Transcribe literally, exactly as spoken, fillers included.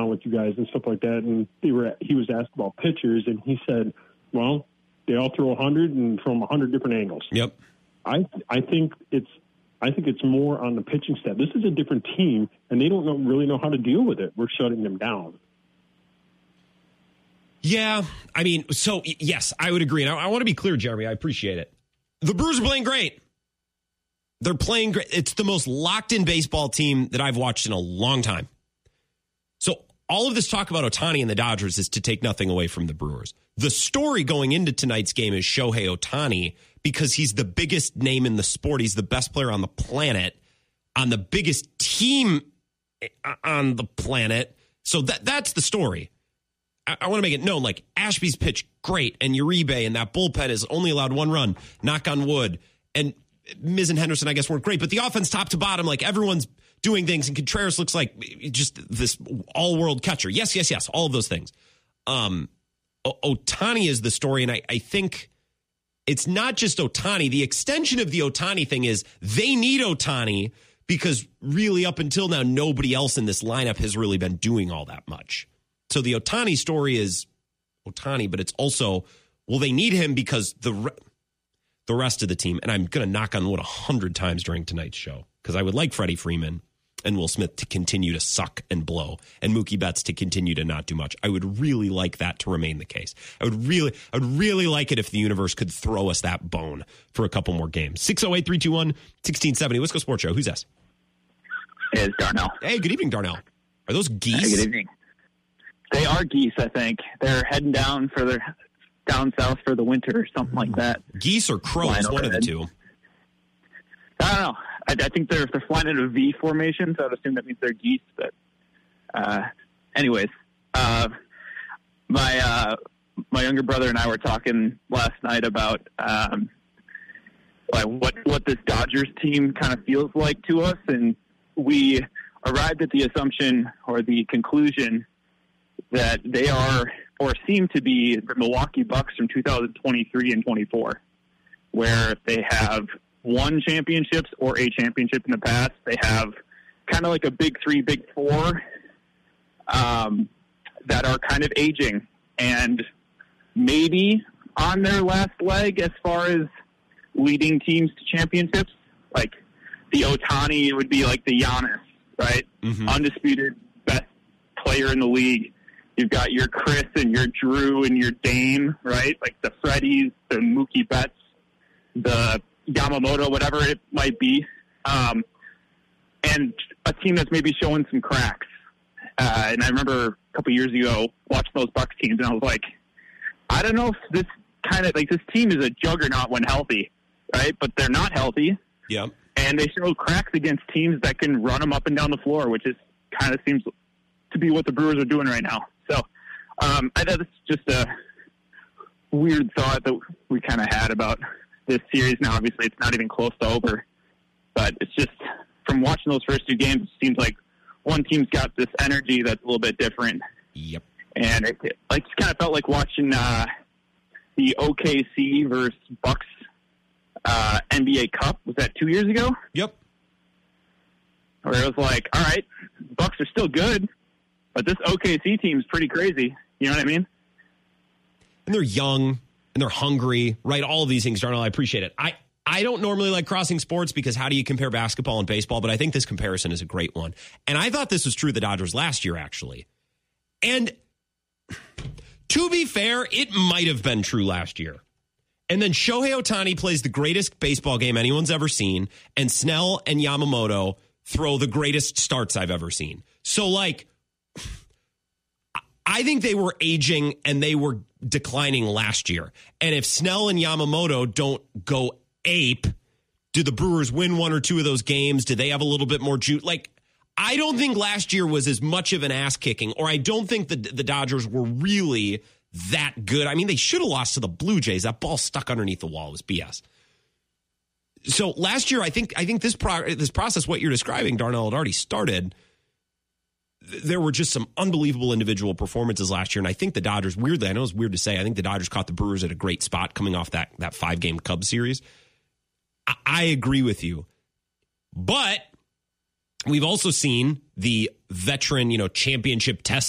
with you guys and stuff like that, and they were he was asked about pitchers, and he said, well, they all throw one hundred and from one hundred different angles. Yep. I I think it's I think it's more on the pitching staff. This is a different team, and they don't know, really know how to deal with it. We're shutting them down. Yeah, I mean, so, yes, I would agree. And I, I want to be clear, Jeremy. I appreciate it. The Brewers are playing great. They're playing great. It's the most locked-in baseball team that I've watched in a long time. So all of this talk about Ohtani and the Dodgers is to take nothing away from the Brewers. The story going into tonight's game is Shohei Ohtani because he's the biggest name in the sport. He's the best player on the planet, on the biggest team on the planet. So that that's the story. I, I want to make it known, like, Ashby's pitched great, and Uribe and that bullpen has only allowed one run, knock on wood. And Miz and Henderson, I guess, weren't great, but the offense top to bottom, like, everyone's doing things, and Contreras looks like just this all-world catcher. Yes, yes, yes, all of those things. Um, o- Ohtani is the story, and I, I think it's not just Ohtani. The extension of the Ohtani thing is they need Ohtani because really up until now, nobody else in this lineup has really been doing all that much. So the Ohtani story is Ohtani, but it's also, well, they need him because the re- the rest of the team, and I'm going to knock on wood a hundred times during tonight's show, because I would like Freddie Freeman and Will Smith to continue to suck and blow, and Mookie Betts to continue to not do much. I would really like that to remain the case. I would really, I would really like it if the universe could throw us that bone for a couple more games. six oh eight, three two one, one six seven oh. Wisco Sports Show. Who's this? It's Darnell. Hey, good evening, Darnell. Are those geese? Hey, good evening. They are geese, I think. They're heading down for their down south for the winter or something like that. Geese or crows, one of the two. I don't know. I, I think they're they're flying in a V formation, so I'd assume that means they're geese. But, uh, anyways, uh, my uh, my younger brother and I were talking last night about um, like what what this Dodgers team kind of feels like to us, and we arrived at the assumption or the conclusion that they are or seem to be the Milwaukee Bucks from two thousand twenty-three and twenty-four, where they have won championships or a championship in the past. They have kind of like a big three, big four um, that are kind of aging and maybe on their last leg as far as leading teams to championships. Like the Ohtani would be like the Giannis, right? Mm-hmm. Undisputed best player in the league. You've got your Chris and your Drew and your Dame, right? Like the Freddies, the Mookie Betts, the Yamamoto, whatever it might be. Um, and a team that's maybe showing some cracks. Uh, and I remember a couple years ago watching those Bucks teams, and I was like, I don't know if this kind of, like, this team is a juggernaut when healthy, right? But they're not healthy. Yeah. And they show cracks against teams that can run them up and down the floor, which is kind of seems to be what the Brewers are doing right now. So um, I thought it's just a weird thought that we kind of had about this series. Now, obviously, it's not even close to over, but it's just from watching those first two games, it seems like one team's got this energy that's a little bit different. Yep. And it, it like just kind of felt like watching uh, the O K C versus Bucks uh, N B A Cup. Was that two years ago? Yep. Where it was like, all right, Bucks are still good, but this O K C team's pretty crazy. You know what I mean? And they're young, and they're hungry, right? All of these things, Darnell, I appreciate it. I, I don't normally like crossing sports because how do you compare basketball and baseball? But I think this comparison is a great one. And I thought this was true of the Dodgers last year, actually. And to be fair, it might have been true last year. And then Shohei Ohtani plays the greatest baseball game anyone's ever seen, and Snell and Yamamoto throw the greatest starts I've ever seen. So, like, I think they were aging and they were declining last year. And if Snell and Yamamoto don't go ape, do the Brewers win one or two of those games? Do they have a little bit more juice? Like, I don't think last year was as much of an ass kicking, or I don't think the, the Dodgers were really that good. I mean, they should have lost to the Blue Jays. That ball stuck underneath the wall. It was B S. So last year, I think I think this pro- this process, what you're describing, Darnell, had already started. There were just some unbelievable individual performances last year, and I think the Dodgers, weirdly, I know it's weird to say, I think the Dodgers caught the Brewers at a great spot coming off that, that five-game Cubs series. I, I agree with you. But we've also seen the veteran, you know, championship test